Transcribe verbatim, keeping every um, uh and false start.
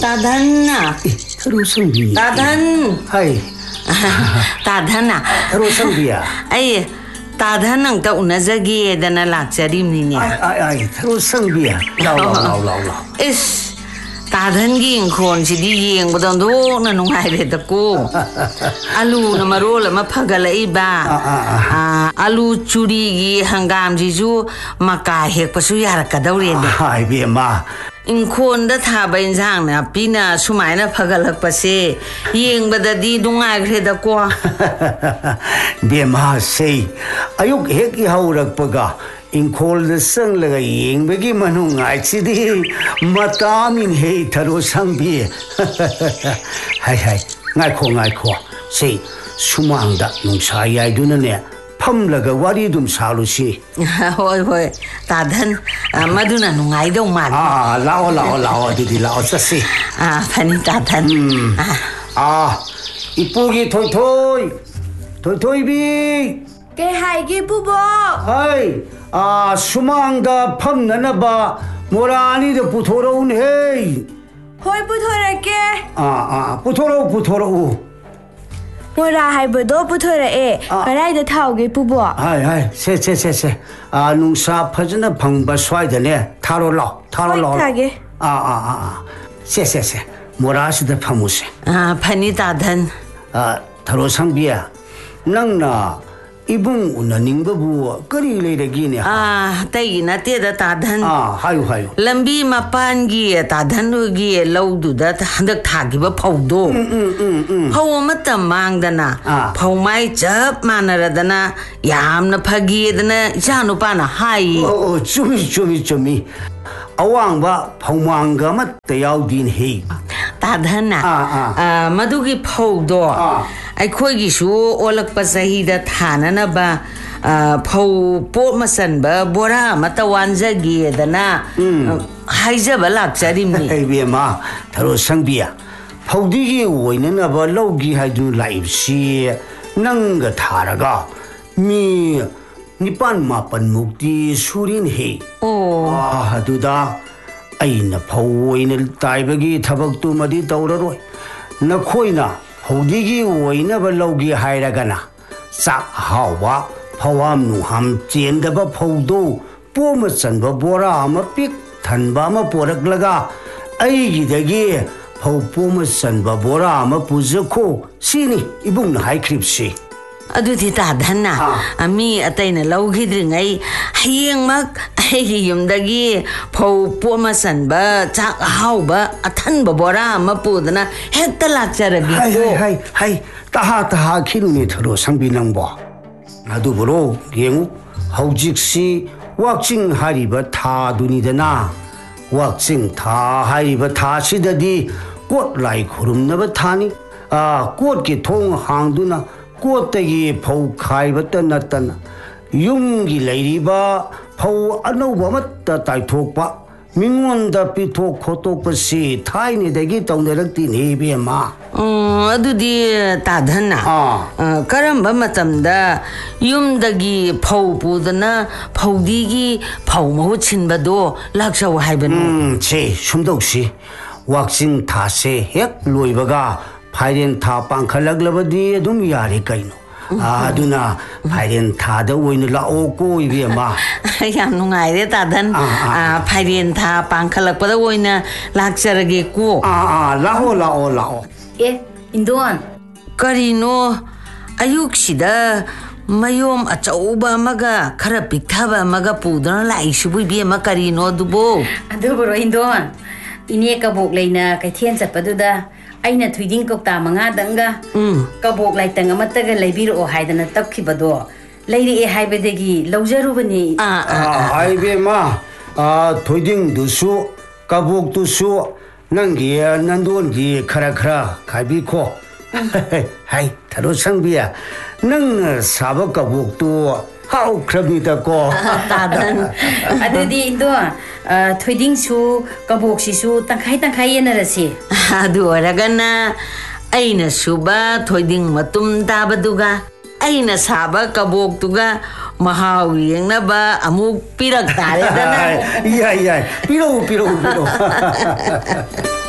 ताधन thorough संबिया ताधन हाय ताधन thorough संबिया अय ताधन नंग ता उनजगे दना लाक्चरीमनिने आई आई आई थरो संबिया लाओ लाओ लाओ लाओ इस ताधन की इंखोन सिदी येंगबदन दोना नुंगाइरेदको आलू न मरोल म फगलइबा आलू चुरी की हंगाम जिजु मका हेकपसु यारकदौरेदे हाय बेमा इंखोन दा थाबा इंजांग ना पीना सुमाइना फगलकपसे येंगबददी नुंगाइरेदको बेमा से अयुक हेक हौरकपगा इंखोल संग लगा येंगबगी मनुंग आइसिदी मतामिन हे thorough संबी hi hi ngaikho ngaikho sei sumangda nungsa yaidunane phamlaga wari dum salusi hoi hoi tadan maduna nungai dau man ah lao lao lao didi lao sasi ah phani tadan ah ipugi thoi thoi thoi thoi bi ke hai gi bubo hai ah sumangda phamnana ba morani de puthoro un hey hoi puthorake ah ah puthoro puthoro mora hai bodo puthora e karai da thauge pubo hai hai se se se se ah nungsa phajana phangba swai da ne tharo lo tharo lo thage ah ah ah se se se mora si da phamuse ah phani tadan ah tharo sangbia nangna ibung unaningbabu kari leiragine ah tai na te da tadan ah hayu hayu lambi mapan gi tadan gi laudu da handak thagi ba phaudo phau matam mangdana phau mai chap manaradana yamna phagi dana janu pana hai oh chumi chumi chumi awang ba phawmanga mat tayaudin he tadan na ah madugi phaudo ai gi su olak pa sahi da thana na ba phau po masan ba bora matawan jagi dana haija ba lakchari mi ai be ma tharo sangbia phaudi gi oina na ba logi haidu live si nanga tharaga mi nipan mapan mukti surin he oh aduda aina phau oina taibagi thabak tu madi tawraroi nakhoina haudige oina ba logi hairagana sak hawa phawam nu ham chendaba phaudo poma chanba bora ama pik thanba ma poraklaga aigi dagi phau poma chanba bora ama pujako sini ibung na haikripsi adudi tadan na ami ataina logidringai hayeng mak ai yumdagi phau poma chanba chak hauba athanba bora ama pudana hekta lakcharabi hai hai hai hai taha taha khiluni tharo sangbi nangbo aduburo yengu haujiksi wakching hariba tha dunidana wakching tha hariba tha sidadi kot lai khurumnaba thani a kot ki thong hangduna kot tagi phau khaiba tanatana yumgi leiriba phau anauba matta taithokpa mingonda pithok khotokpa si thaini dagi tawnerakti ne be ma adudi tadan na karamba matamda yumdagi phau pudana phaudigi phau mahu chinbado laksaw haibanu che sumdausi wakching tha se hek loibaga phairen tha pangkhalaglabadi adum yari kaino aduna phairen tha da oina lao ko ibe ma yam nungai re tadan phairen tha pangkhalakpada oina lakcharage ko a a lao lao lao e indon karino ayuk sida mayom achauba maga khara pikthaba maga pudana lai sibui bi ma karino dubo adubro indon ine ka bok leina kaithien chapaduda aina thuiding kokta manga danga ka bok lai tang amataga leibiro haidana tapkhibado leiri e haibedegi lawjarubani a ai be ma a thuiding dusu ka bok dusu nangi nandon gi khara khara khaibi kho hai tharo sangbiya nang saba ka bok tu hau khrabni ta ko tadan adudi indo thuiding su ka bok si su tangkhai tangkhai yenarasi adu oragana aina suba thoiding matum tabaduga aina saba ka bok tuga mahau yengnaba amuk pirak tare dana iya iya piro piro piro